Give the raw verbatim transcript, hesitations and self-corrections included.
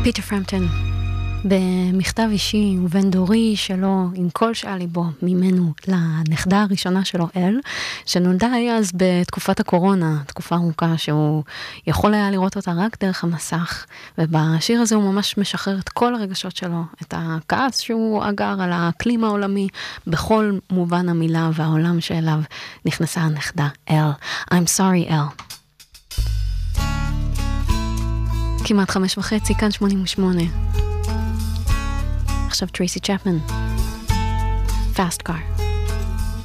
פיטר פרמפטון, במכתב אישי ובן דורי שלו, עם כל שעל ליבו ממנו לנכדה הראשונה שלו, אל, שנולדה היה אז בתקופת הקורונה, תקופה ארוכה שהוא יכול היה לראות אותה רק דרך המסך, ובשיר הזה הוא ממש משחרר את כל הרגשות שלו, את הכעס שהוא אגר על האקלים העולמי, בכל מובן המילה והעולם שאליו נכנסה הנכדה, אל. I'm sorry, אל. כמעט חמש וחצי, כאן שמונים ושמונה. עכשיו טרייסי צ'פמן, Fast Car.